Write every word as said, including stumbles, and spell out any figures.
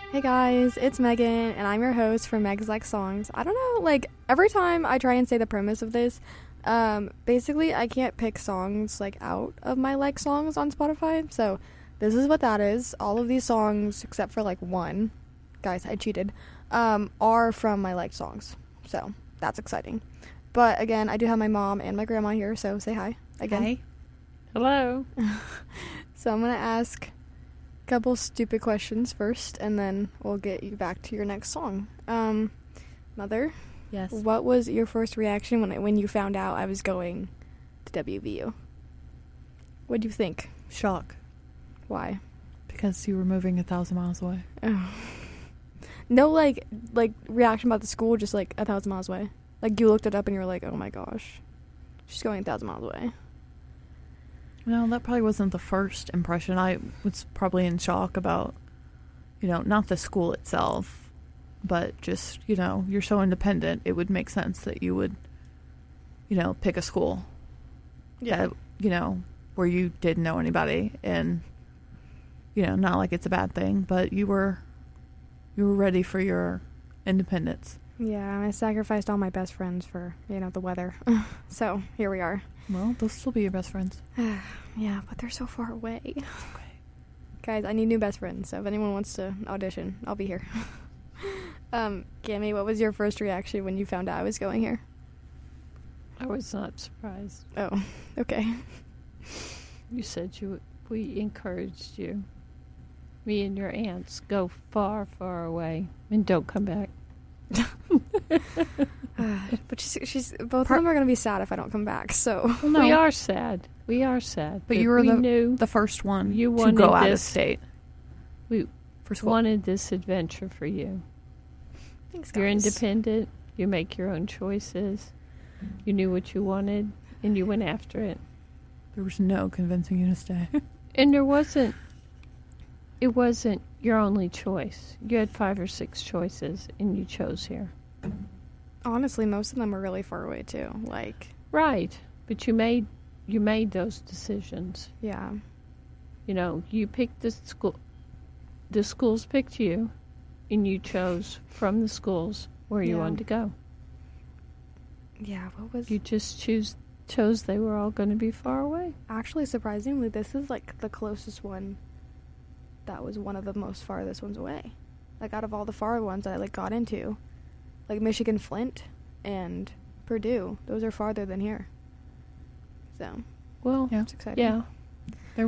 Hey guys, it's Megan, and I'm your host for Meg's Like Songs. I don't know, like, every time I try and say the premise of this, um, basically I can't pick songs, like, out of my like songs on Spotify, so this is what that is. All of these songs, except for, like, one, guys, I cheated, um, are from my like songs, so that's exciting. But, again, I do have my mom and my grandma here, so say hi, again. Hi. Hello. So I'm gonna ask a couple stupid questions first, and then we'll get you back to your next song. Um, Mother, Yes. what was your first reaction when when you found out I was going to W V U? What'd you think? Shock. Why? Because you were moving a thousand miles away. Oh. No, like like reaction about the school, just like a thousand miles away. Like you looked it up and you were like, oh my gosh, she's going a thousand miles away. No, that probably wasn't the first impression. I was probably in shock about, you know, not the school itself, but just, you know, you're so independent, it would make sense that you would, you know, pick a school that, you know, where you didn't know anybody, and, you know, not like it's a bad thing, but you were, you were ready for your independence. Yeah, I sacrificed all my best friends for, you know, the weather. So, here we are. Well, they'll still be your best friends. Yeah, but they're so far away. Okay. Guys, I need new best friends, so if anyone wants to audition, I'll be here. um, Gammy, what was your first reaction when you found out I was going here? I was not surprised. Oh, okay. You said you we encouraged you. Me and your aunts go far, far away and don't come back. uh, but she's, she's both Part- of them are going to be sad if I don't come back, so. Well, no. We are sad. We are sad. But you were we the, knew the first one you to go out this, of state. We for school. wanted this adventure for you. Thanks, guys. You're independent. You make your own choices. You knew what you wanted, and you went after it. There was no convincing you to stay. And there wasn't, it wasn't your only choice. You had five or six choices, and you chose here. Honestly, most of them were really far away, too. Like. Right. But you made, you made those decisions. Yeah. You know, you picked the school, the schools picked you, and you chose from the schools where you Yeah. wanted to go. Yeah, what was. You just choose chose they were all going to be far away. Actually, surprisingly, this is, like, the closest one that was one of the most farthest ones away. Like, out of all the far ones that I, like, got into, like, Michigan Flint and Purdue, those are farther than here. So, Well, it's exciting. yeah.